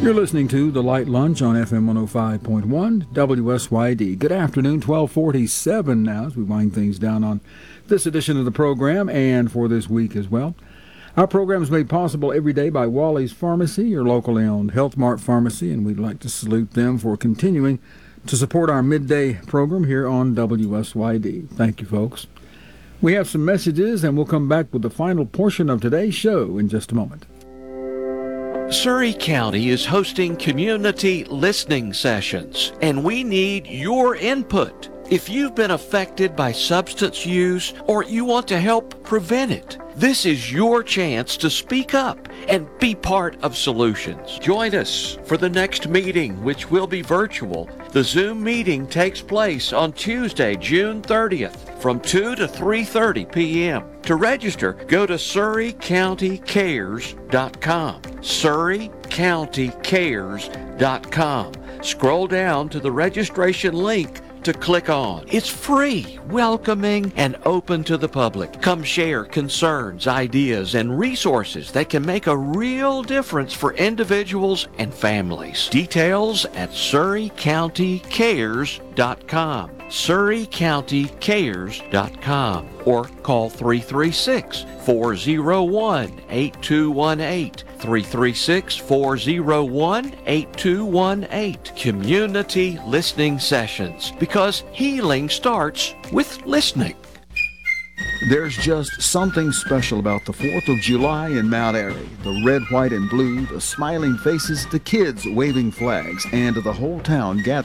You're listening to The Light Lunch on FM 105.1 WSYD. Good afternoon, 12:47 now as we wind things down on this edition of the program and for this week as well. Our program is made possible every day by Wally's Pharmacy, your locally owned Health Mart pharmacy, and we'd like to salute them for continuing to support our midday program here on WSYD. Thank you, folks. We have some messages, and we'll come back with the final portion of today's show in just a moment. Surry County is hosting community listening sessions, and we need your input. If you've been affected by substance use or you want to help prevent it, this is your chance to speak up and be part of solutions. Join us for the next meeting, which will be virtual. The Zoom meeting takes place on Tuesday, June 30th from 2 to 3:30 p.m. To register, go to SurryCountyCares.com. SurryCountyCares.com. Scroll down to the registration link to click on. It's free, welcoming, and open to the public. Come share concerns, ideas, and resources that can make a real difference for individuals and families. Details at SurryCountyCares.com. SurryCountyCares.com or call 336-401-8218. 336-401-8218. Community listening sessions, because healing starts with listening. There's just something special about the 4th of July in Mount Airy. The red, white, and blue, the smiling faces, the kids waving flags, and the whole town gathering